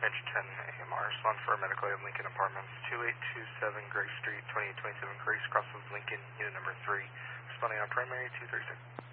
Edge 10 AMR, respond for medical aid Lincoln Apartments, 2827 Grace Street, 2827 Grace, crosses Lincoln, unit number 3, responding on primary 236.